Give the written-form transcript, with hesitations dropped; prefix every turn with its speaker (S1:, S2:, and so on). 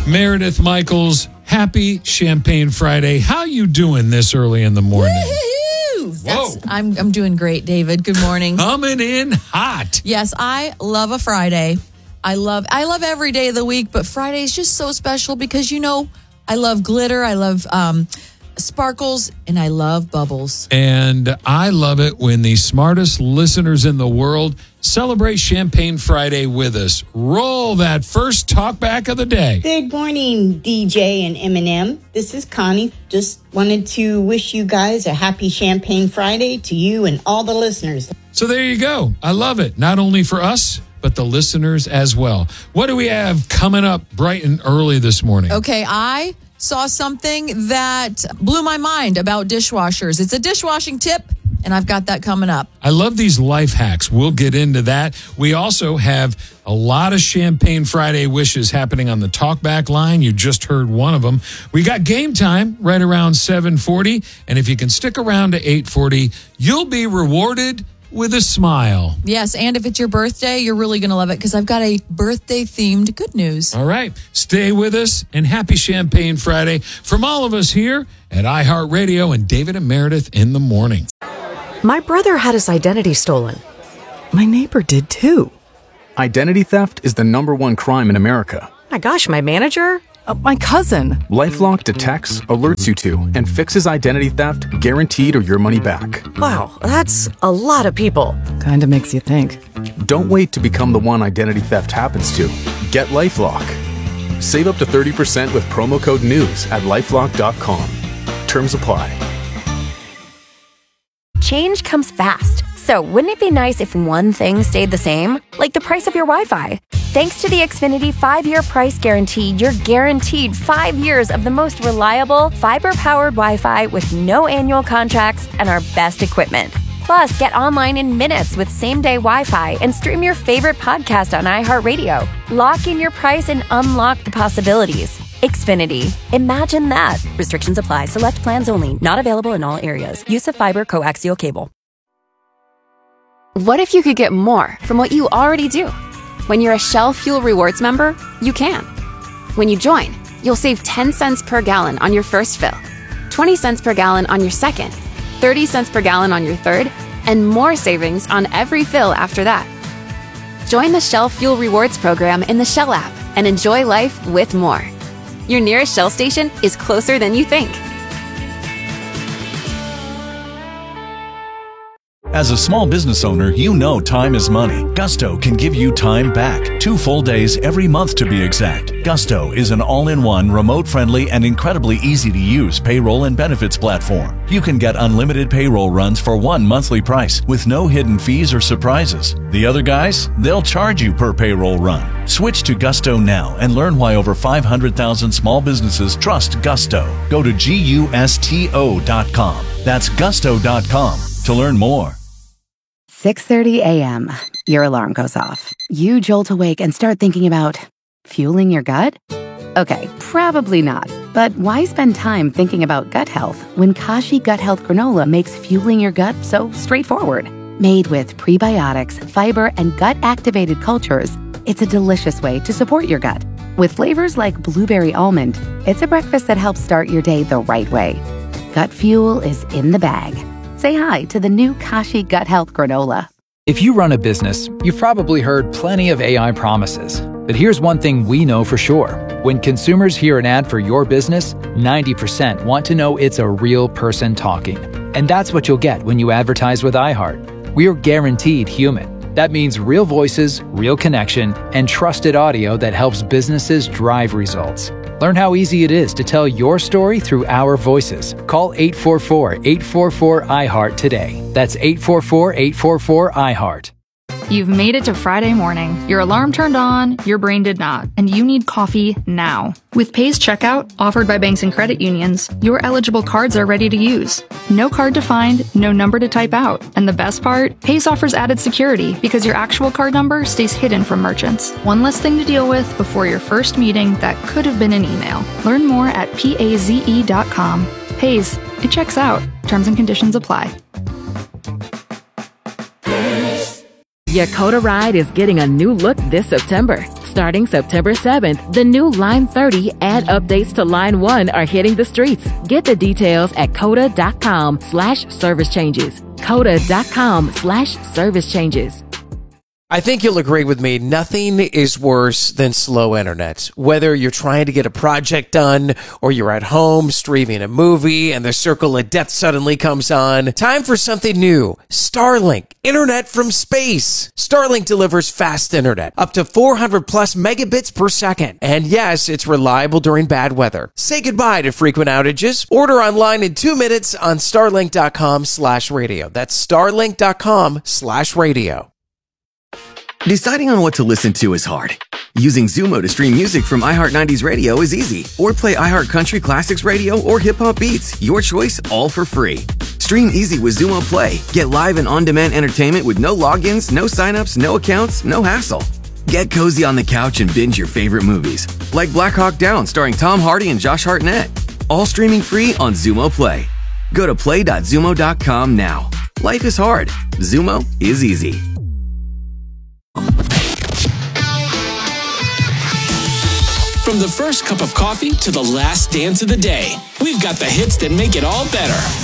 S1: Meredith Michaels, happy Champagne Friday. How you doing this early in the morning?
S2: Whoa. I'm doing great, David. Good morning.
S1: Coming in hot.
S2: Yes, I love a Friday. I love every day of the week, but Friday is just so special because, I love glitter. I love sparkles, and I love bubbles.
S1: And I love it when the smartest listeners in the world celebrate Champagne Friday with us. Roll that first talkback of the day.
S3: Good morning, DJ and Eminem. This is Connie. Just wanted to wish you guys a happy Champagne Friday to you and all the listeners.
S1: So there you go. I love it. Not only for us, but the listeners as well. What do we have coming up bright and early this morning?
S2: Okay, I saw something that blew my mind about dishwashers. It's a dishwashing tip, and I've got that coming up.
S1: I love these life hacks. We'll get into that. We also have a lot of Champagne Friday wishes happening on the talkback line. You just heard one of them. We got game time right around 7:40, and if you can stick around to 8:40, you'll be rewarded with a smile.
S2: Yes, and if it's your birthday, you're really going to love it because I've got a birthday-themed good news.
S1: All right. Stay with us, and happy Champagne Friday from all of us here at iHeartRadio and David and Meredith in the morning.
S4: My brother had his identity stolen. My neighbor did too.
S5: Identity theft is the #1 crime in America.
S4: My gosh, my manager? My cousin.
S5: LifeLock detects, alerts you to, and fixes identity theft guaranteed or your money back.
S4: Wow, that's a lot of people. Kinda makes you think.
S5: Don't wait to become the one identity theft happens to. Get LifeLock. Save up to 30% with promo code NEWS at LifeLock.com. Terms apply.
S6: Change comes fast. So wouldn't it be nice if one thing stayed the same? Like the price of your Wi-Fi. Thanks to the Xfinity 5-year price guarantee, you're guaranteed 5 years of the most reliable, fiber-powered Wi-Fi with no annual contracts and our best equipment. Plus, get online in minutes with same-day Wi-Fi and stream your favorite podcast on iHeartRadio. Lock in your price and unlock the possibilities. Xfinity. Imagine that. Restrictions apply. Select plans only. Not available in all areas. Use of fiber coaxial cable.
S7: What if you could get more from what you already do? When you're a Shell Fuel Rewards member, you can. When you join, you'll save 10 cents per gallon on your first fill, 20 cents per gallon on your second, 30 cents per gallon on your third, and more savings on every fill after that. Join the Shell Fuel Rewards program in the Shell app and enjoy life with more. Your nearest Shell station is closer than you think.
S8: As a small business owner, you know time is money. Gusto can give you time back. 2 full days every month to be exact. Gusto is an all-in-one, remote-friendly, and incredibly easy-to-use payroll and benefits platform. You can get unlimited payroll runs for one monthly price with no hidden fees or surprises. The other guys, they'll charge you per payroll run. Switch to Gusto now and learn why over 500,000 small businesses trust Gusto. Go to GUSTO.com. That's Gusto.com to learn more.
S9: 6:30 a.m. Your alarm goes off. You jolt awake and start thinking about fueling your gut? Okay, probably not. But why spend time thinking about gut health when Kashi Gut Health Granola makes fueling your gut so straightforward? Made with prebiotics, fiber, and gut-activated cultures, it's a delicious way to support your gut. With flavors like blueberry almond, it's a breakfast that helps start your day the right way. Gut fuel is in the bag. Say hi to the new Kashi Gut Health Granola.
S10: If you run a business, you've probably heard plenty of AI promises. But here's one thing we know for sure. When consumers hear an ad for your business, 90% want to know it's a real person talking. And that's what you'll get when you advertise with iHeart. We are guaranteed human. That means real voices, real connection, and trusted audio that helps businesses drive results. Learn how easy it is to tell your story through our voices. Call 844-844-iHeart today. That's 844-844-iHeart.
S11: You've made it to Friday morning. Your alarm turned on, your brain did not, and you need coffee now. With Paze Checkout, offered by banks and credit unions, your eligible cards are ready to use. No card to find, no number to type out. And the best part? Paze offers added security because your actual card number stays hidden from merchants. One less thing to deal with before your first meeting that could have been an email. Learn more at paze.com. Paze, it checks out. Terms and conditions apply.
S12: Yakota Ride is getting a new look this September. Starting September 7th, the new Line 30 and updates to Line 1 are hitting the streets. Get the details at coda.com/service changes. coda.com/service changes.
S13: I think you'll agree with me. Nothing is worse than slow internet. Whether you're trying to get a project done or you're at home streaming a movie and the circle of death suddenly comes on. Time for something new. Starlink. Internet from space. Starlink delivers fast internet. Up to 400 plus megabits per second. And yes, it's reliable during bad weather. Say goodbye to frequent outages. Order online in 2 minutes on starlink.com/radio. That's starlink.com/radio.
S14: Deciding on what to listen to is hard. Using Zumo to stream music from iHeart 90s Radio is easy. Or play iHeart Country Classics Radio or Hip Hop Beats. Your choice, all for free. Stream easy with Zumo Play. Get live and on-demand entertainment with no logins, no signups, no accounts, no hassle. Get cozy on the couch and binge your favorite movies. Like Black Hawk Down starring Tom Hardy and Josh Hartnett. All streaming free on Zumo Play. Go to play.zumo.com now. Life is hard. Zumo is easy.
S15: From the first cup of coffee to the last dance of the day, we've got the hits that make it all better.